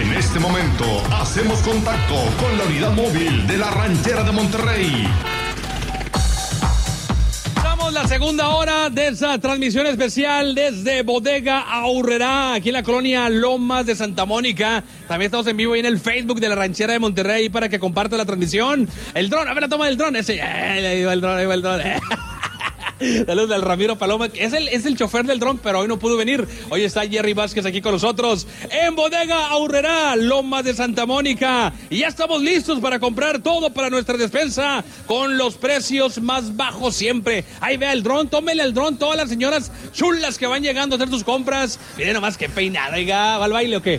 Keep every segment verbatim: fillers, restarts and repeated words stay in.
En este momento hacemos contacto con la unidad móvil de la Ranchera de Monterrey. La segunda hora de esa transmisión especial desde Bodega Aurrerá, aquí en la colonia Lomas de Santa Mónica. También estamos en vivo ahí en el Facebook de la Ranchera de Monterrey para que comparte la transmisión. El dron, a ver la toma del dron. Ese, eh, ahí va el dron, ahí va el dron. Eh. Saludos al Ramiro Paloma, es el, es el chofer del dron, pero hoy no pudo venir. Hoy está Jerry Vázquez aquí con nosotros en Bodega Aurrerá, Lomas de Santa Mónica. Y ya estamos listos para comprar todo para nuestra despensa con los precios más bajos siempre. Ahí vea el dron, tómele el dron, todas las señoras chulas que van llegando a hacer sus compras. Miren nomás qué peinado, oiga, ¿va al baile o qué?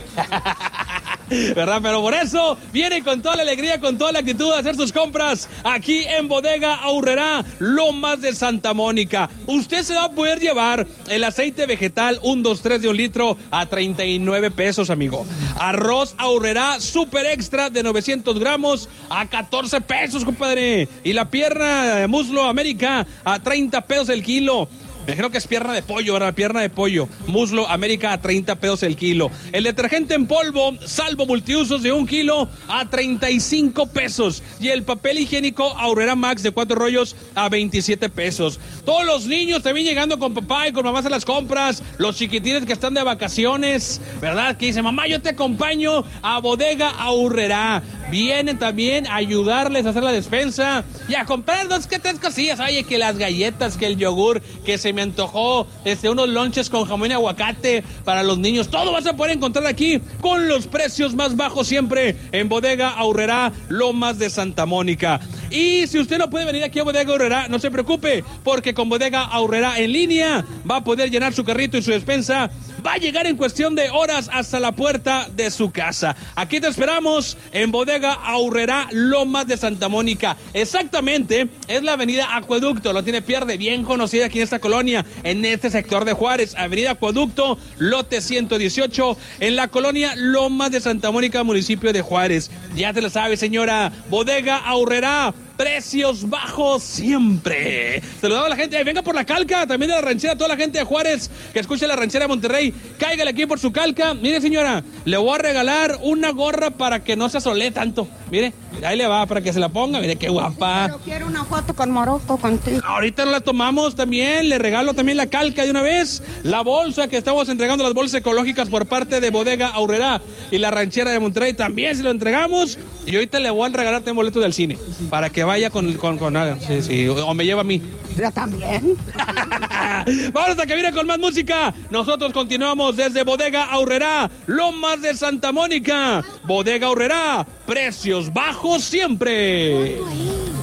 ¿Verdad? Pero por eso viene con toda la alegría, con toda la actitud de hacer sus compras aquí en Bodega Aurrerá, Lomas de Santa Mónica. Usted se va a poder llevar el aceite vegetal uno, dos, tres de un litro a treinta y nueve pesos, amigo. Arroz Aurrerá Super Extra de novecientos gramos a catorce pesos, compadre. Y la pierna de muslo América a treinta pesos el kilo. Me imagino que es pierna de pollo, ¿verdad? Pierna de pollo. Muslo América a treinta pesos el kilo. El detergente en polvo, Salvo multiusos de un kilo a treinta y cinco pesos. Y el papel higiénico Aurrerá Max de cuatro rollos a veintisiete pesos. Todos los niños también llegando con papá y con mamá a las compras. Los chiquitines que están de vacaciones, ¿verdad? Que dicen, mamá, yo te acompaño a Bodega Aurrerá. Vienen también a ayudarles a hacer la despensa y a comprar dos que tres cosillas. Oye, que las galletas, que el yogur, que se me antojó, este, unos lonches con jamón y aguacate para los niños. Todo vas a poder encontrar aquí con los precios más bajos siempre en Bodega Aurrerá, Lomas de Santa Mónica. Y si usted no puede venir aquí a Bodega Aurrerá, no se preocupe, porque con Bodega Aurrerá en línea va a poder llenar su carrito y su despensa. Va a llegar en cuestión de horas hasta la puerta de su casa. Aquí te esperamos en Bodega Aurrerá, Lomas de Santa Mónica. Exactamente, es la avenida Acueducto. Lo tiene Pierde, bien conocida aquí en esta colonia, en este sector de Juárez. Avenida Acueducto, lote ciento dieciocho, en la colonia Lomas de Santa Mónica, municipio de Juárez. Ya te lo sabe, señora. Bodega Aurrerá, precios bajos siempre. Saludamos a la gente, venga por la calca, también de la ranchera, toda la gente de Juárez que escucha la ranchera de Monterrey, cáigale aquí por su calca. Mire, señora, le voy a regalar una gorra para que no se asolee tanto. Mire, ahí le va, para que se la ponga, mire qué guapa. Pero quiero una foto con Morocco contigo. Ahorita no la tomamos también, le regalo también la calca de una vez, la bolsa que estamos entregando, las bolsas ecológicas por parte de Bodega Aurrerá y la ranchera de Monterrey también se lo entregamos. Y ahorita le voy a regalar también boletos del cine, para que vaya con, con, con nada, sí, sí, o me lleva a mí. Yo también. Vamos a que viene con más música. Nosotros continuamos desde Bodega Aurrerá, Lomas de Santa Mónica. Bodega Aurrerá, precios bajos siempre.